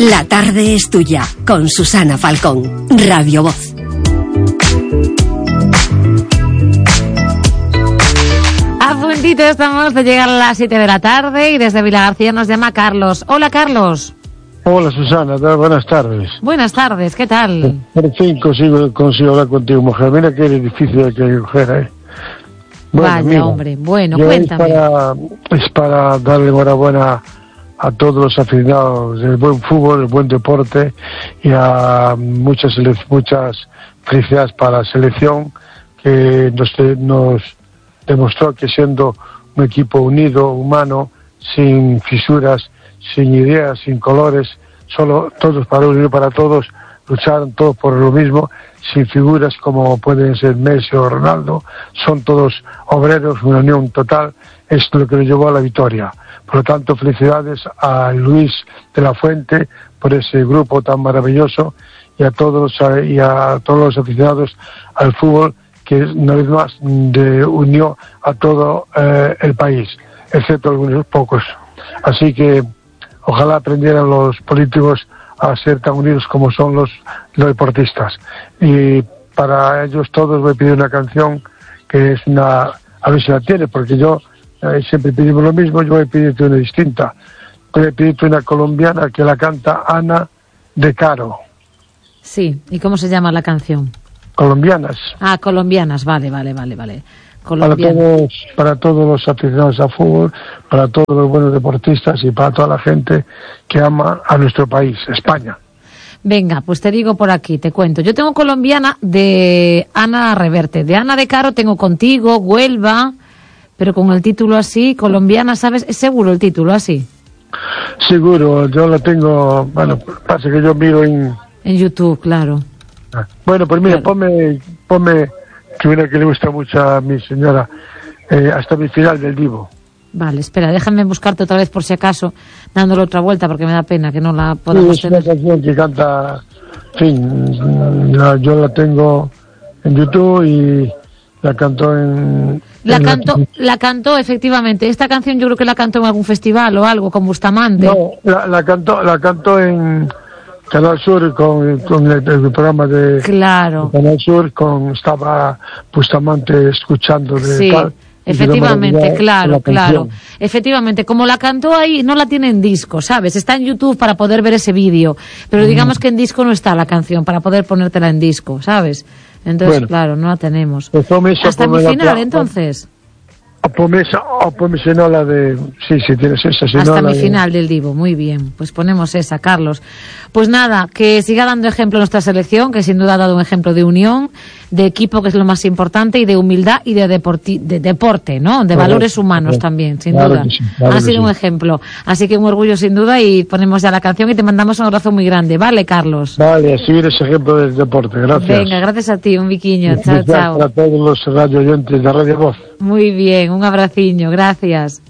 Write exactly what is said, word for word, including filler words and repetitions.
La tarde es tuya, con Susana Falcón, Radio Voz. A puntito estamos de llegar a las siete de la tarde y desde Vilagarcía nos llama Carlos. Hola, Carlos. Hola, Susana, buenas tardes. Buenas tardes, ¿qué tal? Por fin consigo, consigo hablar contigo, mujer. Mira que es difícil que coger, ¿eh? Bueno, Vaya, mira, hombre. Bueno, cuéntame. Es para, es para darle enhorabuena a todos los aficionados del buen fútbol, del buen deporte, y a muchas muchas felicidades para la selección, que nos, nos demostró que siendo un equipo unido, humano, sin fisuras, sin ideas, sin colores, solo todos para uno y para todos, lucharon todos por lo mismo, sin figuras como pueden ser Messi o Ronaldo, son todos obreros, una unión total, es lo que nos llevó a la victoria. Por lo tanto, felicidades a Luis de la Fuente por ese grupo tan maravilloso, y a todos y a todos los aficionados al fútbol, que una vez más de, unió a todo eh, el país, excepto algunos pocos. Así que ojalá aprendieran los políticos a ser tan unidos como son los, los deportistas. Y para ellos todos voy a pedir una canción que es una, a ver si la tiene, porque yo eh, siempre pedimos lo mismo. Yo voy a pedirte una distinta. Voy a pedirte una colombiana que la canta Ana de Caro. Sí, ¿y cómo se llama la canción? Colombianas. Ah, colombianas, vale, vale, vale, vale. Para todos, para todos los aficionados a fútbol, para todos los buenos deportistas y para toda la gente que ama a nuestro país, España. Venga, pues te digo por aquí, te cuento. Yo tengo colombiana de Ana Reverte. De Ana de Caro tengo Contigo, Huelva, pero con el título así, colombiana, ¿sabes? ¿Es seguro el título así? Seguro, yo la tengo, bueno, pasa que yo miro en... En YouTube, claro. Bueno, pues mira, claro. ponme, ponme, que una que le gusta mucho a mi señora, eh, hasta mi final del Divo. Vale, espera, déjame buscarte otra vez por si acaso, dándole otra vuelta, porque me da pena que no la podamos sí, es tener. una canción que canta, en fin, la, yo la tengo en YouTube y la cantó en... La en cantó, la... la cantó efectivamente. Esta canción yo creo que la cantó en algún festival o algo, con Bustamante. No, la, la cantó, la cantó en Canal Sur con, con el, el programa de claro. Canal Sur, con estaba Bustamante escuchando de sí. tal. Efectivamente, claro, claro. Efectivamente, como la cantó ahí, no la tiene en disco, ¿sabes? Está en YouTube para poder ver ese vídeo, pero mm. digamos que en disco no está la canción para poder ponértela en disco, ¿sabes? Entonces, bueno, claro, no la tenemos. Pues hasta mi final, la... entonces. O ponme, o ponme si no la de... Sí, si tienes esa. Si hasta no, mi de... final del Divo, muy bien. Pues ponemos esa, Carlos. Pues nada, que siga dando ejemplo nuestra selección, que sin duda ha dado un ejemplo de unión, de equipo, que es lo más importante, y de humildad y de, deporti... de deporte, ¿no? De claro, valores humanos claro. también, sin claro duda. Sí, claro ha sido sí. un ejemplo. Así que un orgullo sin duda, y ponemos ya la canción y te mandamos un abrazo muy grande. ¿Vale, Carlos? Vale, a seguir ese ejemplo del deporte. Gracias. Venga, gracias a ti, un biquiño. Chao, chao. Para todos los radio oyentes de Radio Voz. Muy bien, un abraciño, gracias.